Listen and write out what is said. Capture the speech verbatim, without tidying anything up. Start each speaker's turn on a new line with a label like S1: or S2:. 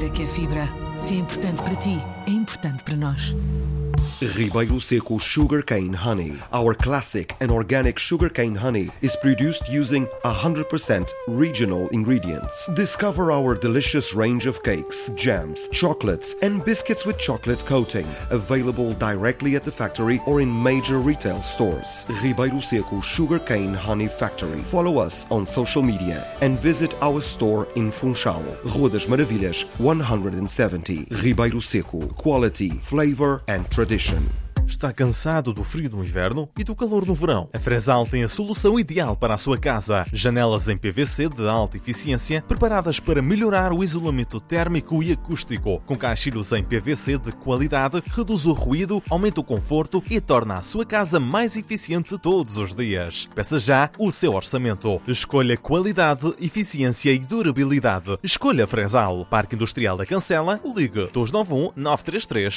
S1: Para que a fibra, se é importante para ti, é importante para nós.
S2: Ribeiro Seco Sugarcane Honey. Our classic and organic sugarcane honey is produced using one hundred percent regional ingredients. Discover our delicious range of cakes, jams, chocolates, and biscuits with chocolate coating. Available directly at the factory or in major retail stores. Ribeiro Seco Sugarcane Honey Factory. Follow us on social media and visit our store in Funchal, Rua das Maravilhas, one hundred seventy. Ribeiro Seco. Quality, flavor, and tradition.
S3: Está cansado do frio no inverno e do calor no verão? A Fresal tem a solução ideal para a sua casa. Janelas em P V C de alta eficiência, preparadas para melhorar o isolamento térmico e acústico. Com caixilhos em P V C de qualidade, reduz o ruído, aumenta o conforto e torna a sua casa mais eficiente todos os dias. Peça já o seu orçamento. Escolha qualidade, eficiência e durabilidade. Escolha Fresal. Parque Industrial da Cancela. Ligue dois nove um, nove três três,